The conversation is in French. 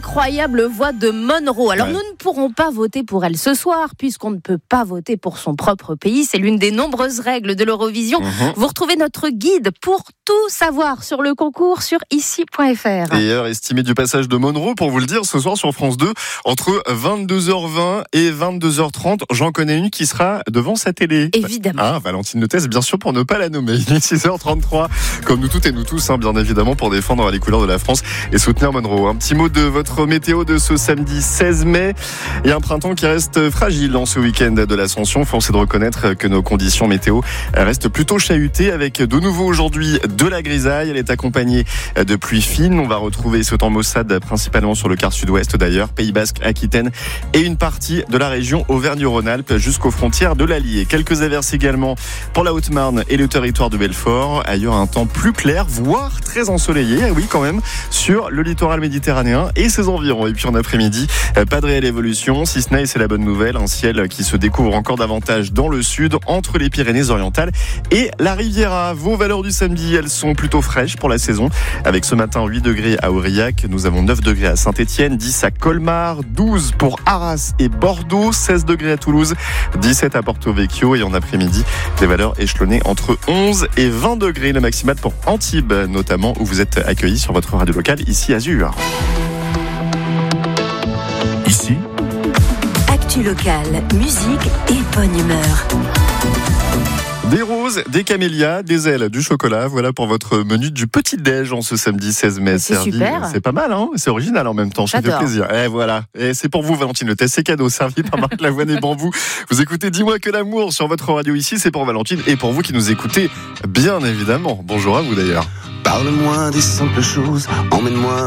l'incroyable voix de Monroe. Alors nous ne pourrons pas voter pour elle ce soir, puisqu'on ne peut pas voter pour son propre pays. C'est l'une des nombreuses règles de l'Eurovision. Vous retrouvez notre guide pour tout savoir sur le concours sur ici.fr. Et heure estimée du passage de Monroe, pour vous le dire, ce soir sur France 2, entre 22h20 et 22h30. J'en connais une qui sera devant sa télé. Évidemment. Valentine Notez, bien sûr, pour ne pas la nommer. Il est 6h33, comme nous toutes et nous tous, bien évidemment, pour défendre les couleurs de la France et soutenir Monroe. Un petit mot de votre météo de ce samedi 16 mai. Il y a un printemps qui reste fragile dans ce week-end de l'Ascension. Force est de reconnaître que nos conditions météo restent plutôt chahutées, avec de nouveau aujourd'hui de la grisaille. Elle est accompagnée de pluie fine. On va retrouver ce temps maussade principalement sur le quart sud-ouest d'ailleurs, Pays Basque, Aquitaine et une partie de la région Auvergne-Rhône-Alpes jusqu'aux frontières de l'Allier. Quelques averses également pour la Haute-Marne et le territoire de Belfort. Ailleurs, un temps plus clair, voire très ensoleillé, oui quand même, sur le littoral méditerranéen et ses environs. Et puis en après-midi, pas de réelle évolution, si ce n'est, c'est la bonne nouvelle, un ciel qui se découvre encore davantage dans le sud, entre les Pyrénées-Orientales et la Riviera. Vos valeurs du samedi, elles sont plutôt fraîches pour la saison, avec ce matin 8 degrés à Aurillac, nous avons 9 degrés à Saint-Étienne, 10 à Colmar, 12 pour Arras et Bordeaux, 16 degrés à Toulouse, 17 à Porto Vecchio et en après-midi, des valeurs échelonnées entre 11 et 20 degrés, le maximal pour Antibes notamment, où vous êtes accueillis sur votre radio locale, ici Azur. Ici, actu locale, musique et bonne humeur. Des roses, des camélias, des ailes, du chocolat. Voilà pour votre menu du petit-déj en ce samedi 16 mai. C'est super. C'est pas mal, hein. C'est original en même temps. Ça fait plaisir. Et voilà. Et c'est pour vous, Valentine Notez. C'est cadeau, servi par Marc Lavoine et Bambou. Vous écoutez Dis-moi que l'amour sur votre radio ici. C'est pour Valentine et pour vous qui nous écoutez, bien évidemment. Bonjour à vous d'ailleurs. Parle-moi des simples choses, emmène-moi